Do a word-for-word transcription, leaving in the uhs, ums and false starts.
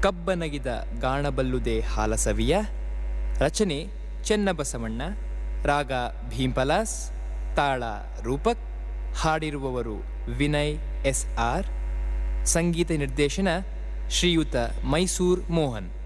ಕಬ್ಬನಗಿದ ಗಾಣಬಲ್ಲುದೆ ಹಾಲಸವಿಯ. ರಚನೆ ಚೆನ್ನಬಸವಣ್ಣ. ರಾಗ ಭೀಂಪಲಾಸ್. ತಾಳ ರೂಪಕ್. ಹಾಡಿರುವವರು ವಿನಯ್ ಎಸ್ ಆರ್. ಸಂಗೀತ ನಿರ್ದೇಶನ ಶ್ರೀಯುತ ಮೈಸೂರ್ ಮೋಹನ್.